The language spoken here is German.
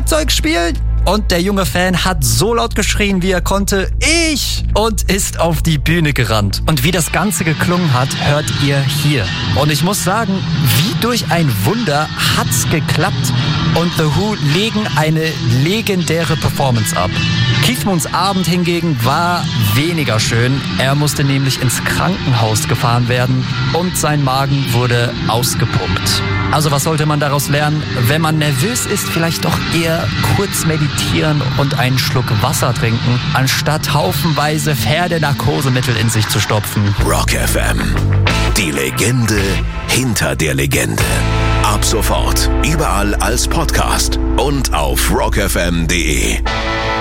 Schlagzeug spielen? Und der junge Fan hat so laut geschrien, wie er konnte, ich! Und ist auf die Bühne gerannt. Und wie das Ganze geklungen hat, hört ihr hier. Und ich muss sagen, wie durch ein Wunder hat's geklappt. Und The Who legen eine legendäre Performance ab. Keith Moons Abend hingegen war weniger schön. Er musste nämlich ins Krankenhaus gefahren werden und sein Magen wurde ausgepumpt. Also was sollte man daraus lernen? Wenn man nervös ist, vielleicht doch eher kurz meditieren und einen Schluck Wasser trinken, anstatt haufenweise Pferdenarkosemittel in sich zu stopfen. Rock FM. Die Legende hinter der Legende. Ab sofort überall als Podcast und auf rockfm.de.